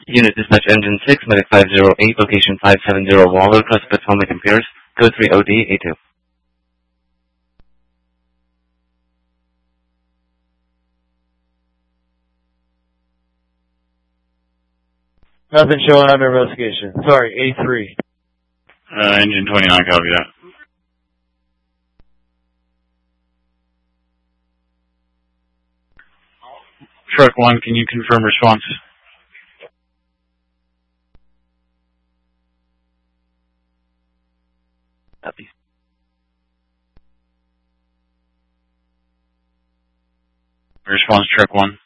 Unit Dispatch Engine 6, Medic 508, Location 570 Waller, Prospect Potomac and Pierce, Code 3OD82. Nothing showing under investigation. Sorry, A3. Engine 29, copy that. Truck 1, can you confirm response? Copy. Response, Truck 1.